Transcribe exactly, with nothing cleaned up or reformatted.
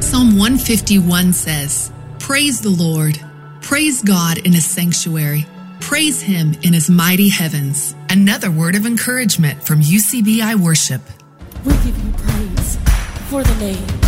Psalm one fifty-one says, "Praise the Lord. Praise God in his sanctuary. Praise him in his mighty heavens." Another word of encouragement from U C B I Worship. We give you praise for the name